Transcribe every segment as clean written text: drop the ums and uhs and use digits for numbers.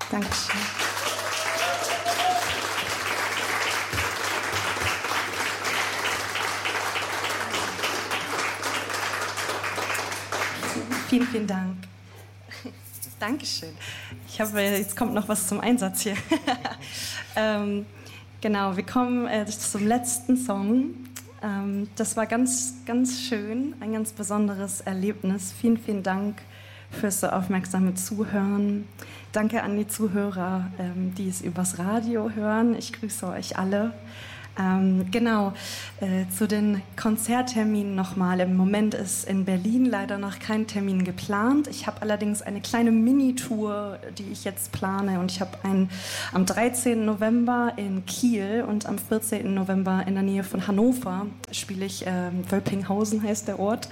Dankeschön. Vielen, vielen Dank. Dankeschön. Jetzt kommt noch was zum Einsatz hier. Genau, wir kommen zum letzten Song. Das war ganz, ganz schön, ein ganz besonderes Erlebnis. Vielen, vielen Dank fürs so aufmerksame Zuhören. Danke an die Zuhörer, die es übers Radio hören. Ich grüße euch alle. Zu den Konzertterminen nochmal. Im Moment ist in Berlin leider noch kein Termin geplant. Ich habe allerdings eine kleine Mini-Tour, die ich jetzt plane. Und ich habe einen am 13. November in Kiel und am 14. November in der Nähe von Hannover spiele ich, Wölpinghausen heißt der Ort.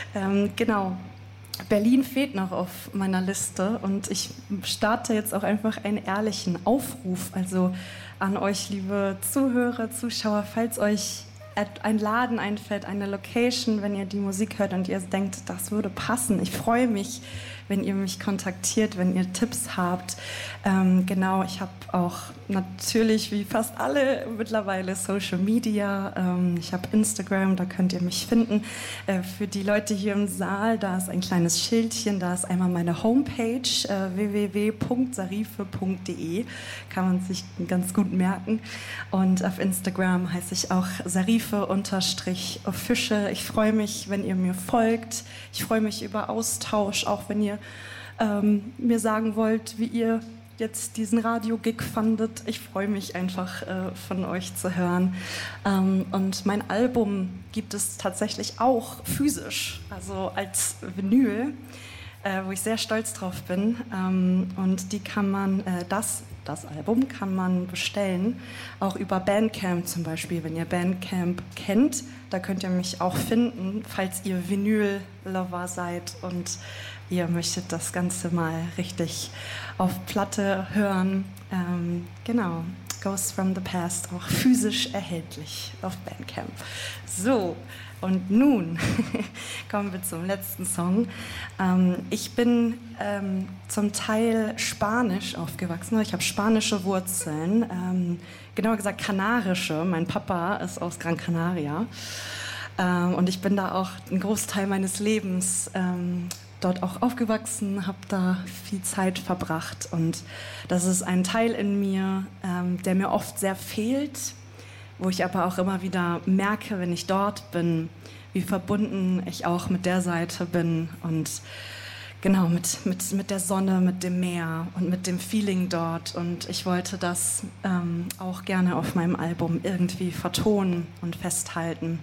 Berlin fehlt noch auf meiner Liste und ich starte jetzt auch einfach einen ehrlichen Aufruf, also an euch, liebe Zuhörer, Zuschauer, falls euch ein Laden einfällt, eine Location, wenn ihr die Musik hört und ihr denkt, das würde passen. Ich freue mich, wenn ihr mich kontaktiert, wenn ihr Tipps habt. Ich habe auch natürlich, wie fast alle mittlerweile, Social Media. Ich habe Instagram, da könnt ihr mich finden. Für die Leute hier im Saal, da ist ein kleines Schildchen, da ist einmal meine Homepage, www.sarife.de, kann man sich ganz gut merken. Und auf Instagram heiße ich auch Sarife_official. Ich freue mich, wenn ihr mir folgt. Ich freue mich über Austausch, auch wenn ihr mir sagen wollt, wie ihr jetzt diesen Radio-Gig fandet. Ich freue mich einfach, von euch zu hören. Und mein Album gibt es tatsächlich auch physisch, also als Vinyl, wo ich sehr stolz drauf bin. Und die kann man, das Album kann man bestellen, auch über Bandcamp zum Beispiel. Wenn ihr Bandcamp kennt, da könnt ihr mich auch finden, falls ihr Vinyl-Lover seid und ihr möchtet das Ganze mal richtig auf Platte hören. Ghosts from the Past, auch physisch erhältlich auf Bandcamp. So, und nun kommen wir zum letzten Song. Ich bin zum Teil spanisch aufgewachsen. Ich habe spanische Wurzeln, genauer gesagt kanarische. Mein Papa ist aus Gran Canaria. Und ich bin da auch einen Großteil meines Lebens dort auch aufgewachsen, habe da viel Zeit verbracht. Und das ist ein Teil in mir, der mir oft sehr fehlt, wo ich aber auch immer wieder merke, wenn ich dort bin, wie verbunden ich auch mit der Seite bin und genau mit der Sonne, mit dem Meer und mit dem Feeling dort. Und ich wollte das auch gerne auf meinem Album irgendwie vertonen und festhalten.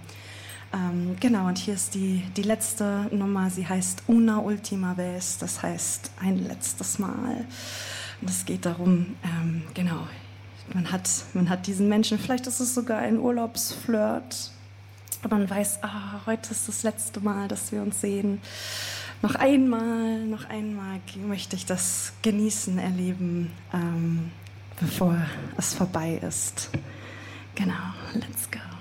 Und hier ist die letzte Nummer, sie heißt Una Última Vez, das heißt ein letztes Mal. Und es geht darum, man hat diesen Menschen, vielleicht ist es sogar ein Urlaubsflirt, aber man weiß, heute ist das letzte Mal, dass wir uns sehen. Noch einmal möchte ich das genießen, erleben, bevor es vorbei ist. Genau, let's go.